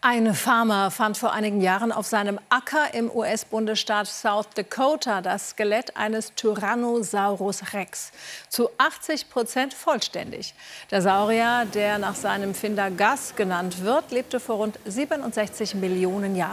Ein Farmer fand vor einigen Jahren auf seinem Acker im US-Bundesstaat South Dakota das Skelett eines Tyrannosaurus Rex. Zu 80% vollständig. Der Saurier, der nach seinem Finder Gus genannt wird, lebte vor rund 67 Millionen Jahren.